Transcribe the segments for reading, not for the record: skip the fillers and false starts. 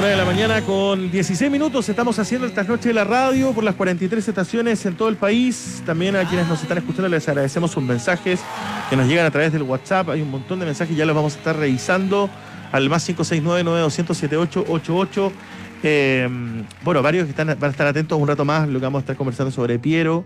9 de la mañana con 16 minutos. Estamos haciendo el trasnoche de la radio por las 43 estaciones en todo el país. También a quienes nos están escuchando les agradecemos sus mensajes que nos llegan a través del WhatsApp. Hay un montón de mensajes, ya los vamos a estar revisando al más 569-9200-7888. Bueno, varios que van a estar atentos un rato más, lo que vamos a estar conversando sobre Piero.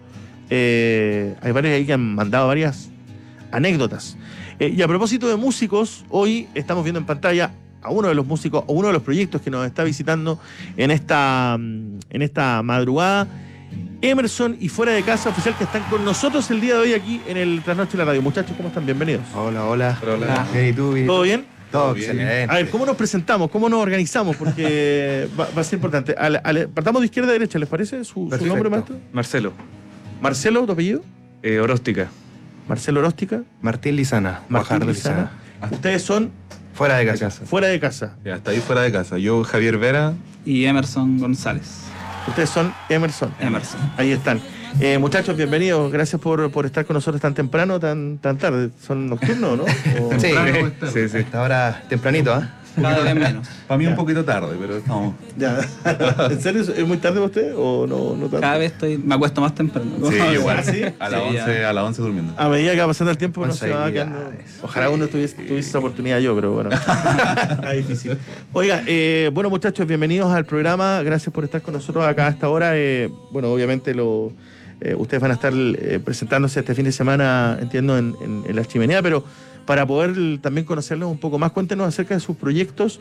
Hay varios ahí que han mandado varias anécdotas. Y a propósito de músicos, hoy estamos viendo en pantalla a uno de los músicos, o uno de los proyectos que nos está visitando en esta madrugada, Emerson y Fuera de Casa Oficial, que están con nosotros el día de hoy aquí en el Trasnoche de la Radio. Muchachos, ¿cómo están? Bienvenidos. Hola, hola. Hola. ¿Y tú? ¿Todo bien? Todo excelente. A ver, ¿cómo nos presentamos? ¿Cómo nos organizamos? Porque va a ser importante. Partamos de izquierda a derecha, ¿les parece? ¿Su nombre, maestro? Marcelo. ¿Marcelo, tu apellido? Oróstica. Marcelo Oróstica. Martín Lizana. Martín Guajardo Lizana. Ustedes son Fuera de casa. Fuera de Casa. Ya, hasta ahí Fuera de Casa. Yo, Javier Vera. Y Emerson González. Ustedes son Emerson. Ahí están. Muchachos, bienvenidos. Gracias por estar con nosotros tan temprano, tan tarde. ¿Son nocturnos, no? Sí, Sí. Hasta ahora tempranito, ¿ah? Cada vez menos. Para mí un poquito tarde, pero estamos. Ya. ¿En serio? ¿Es muy tarde para usted o no tanto? Cada vez me acuesto más temprano. Sí, igual. ¿Sí? A las 11 durmiendo. A medida que va pasando el tiempo, no se va Responsabilidades. quedando. Ojalá uno tuviese esa oportunidad yo, pero bueno. Está difícil. Oiga, bueno, muchachos, bienvenidos al programa. Gracias por estar con nosotros acá a esta hora. Bueno, obviamente ustedes van a estar presentándose este fin de semana, entiendo, en la Chimenea, pero para poder también conocerlos un poco más, cuéntenos acerca de sus proyectos.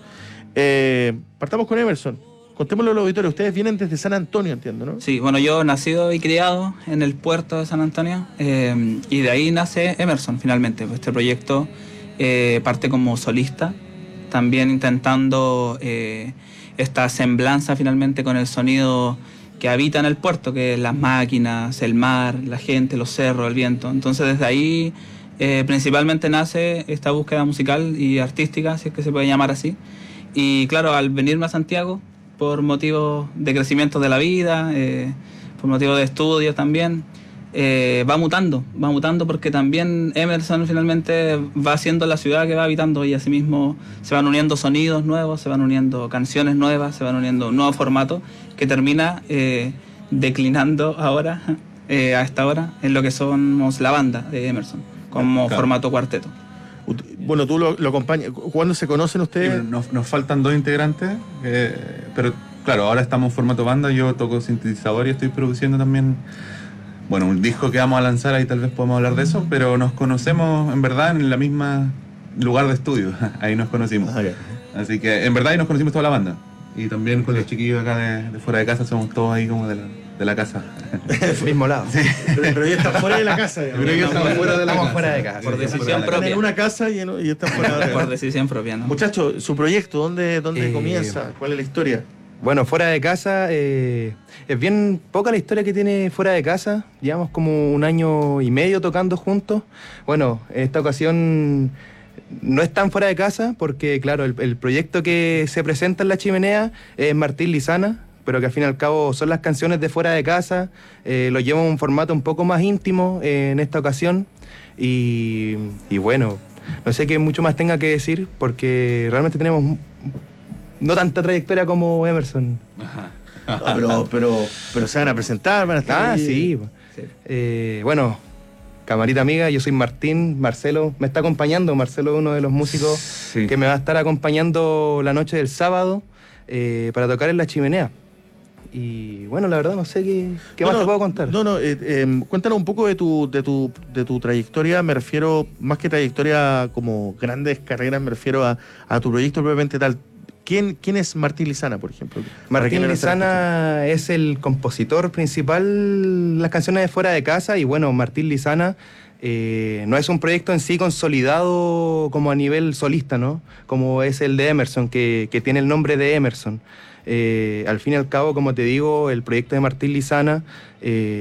Partamos con Emerson. Contémoslo al auditorio. Ustedes vienen desde San Antonio, entiendo, ¿no? Sí, bueno, yo nacido y criado en el puerto de San Antonio, y de ahí nace Emerson finalmente. Este proyecto parte como solista, también intentando esta semblanza finalmente con el sonido que habita en el puerto, que es las máquinas, el mar, la gente, los cerros, el viento. Entonces desde ahí principalmente nace esta búsqueda musical y artística, si es que se puede llamar así. Y claro, al venirme a Santiago, por motivos de crecimiento de la vida, por motivos de estudio también, va mutando porque también Emerson finalmente va siendo la ciudad que va habitando y asimismo se van uniendo sonidos nuevos, se van uniendo canciones nuevas, se van uniendo un nuevo formato que termina declinando ahora, a esta hora, en lo que somos la banda de Emerson, como Claro. formato cuarteto. Bueno, tú lo acompañas. ¿Cuándo se conocen ustedes? Nos faltan 2 integrantes, pero claro, ahora estamos en formato banda. Yo toco sintetizador y estoy produciendo también. Bueno, un disco que vamos a lanzar, ahí tal vez podemos hablar de eso, pero nos conocemos en verdad en la misma lugar de estudio. Ahí nos conocimos. Ah, ya. Así que en verdad ahí nos conocimos toda la banda. Y también con los chiquillos acá de Fuera de Casa somos todos ahí como de la casa. Mismo lado. Sí. Pero ya están fuera de la casa. digamos. Pero ya estamos fuera de la Estamos casa. fuera de casa. Por decisión Están propia. en una casa y están fuera de la Por casa. decisión propia, ¿no? Muchachos, su proyecto, ¿dónde comienza? ¿Cuál es la historia? Bueno, Fuera de Casa, es bien poca la historia que tiene Fuera de Casa. Llevamos como 1 año y medio tocando juntos. Bueno, en esta ocasión no es tan Fuera de Casa porque, claro, el proyecto que se presenta en la Chimenea es Martín Lizana, pero que al fin y al cabo son las canciones de Fuera de Casa. Lo llevo en un formato un poco más íntimo en esta ocasión. Y bueno, no sé qué mucho más tenga que decir porque realmente tenemos no tanta trayectoria como Emerson. No, pero se van a presentar, van a estar ahí. Sí. Bueno, camarita amiga, yo soy Martín. Marcelo me está acompañando. Marcelo es uno de los músicos Sí. que me va a estar acompañando la noche del sábado para tocar en la Chimenea. Y bueno, la verdad no sé qué más te puedo contar. Cuéntanos un poco de tu trayectoria. Me refiero, más que trayectoria como grandes carreras, me refiero a tu proyecto propiamente tal. ¿Quién es Martín Lizana, por ejemplo? Martín Lizana es el compositor principal de las canciones de Fuera de Casa. Y bueno, Martín Lizana no es un proyecto en sí consolidado como a nivel solista, ¿no? Como es el de Emerson, que tiene el nombre de Emerson. Al fin y al cabo, como te digo, el proyecto de Martín Lizana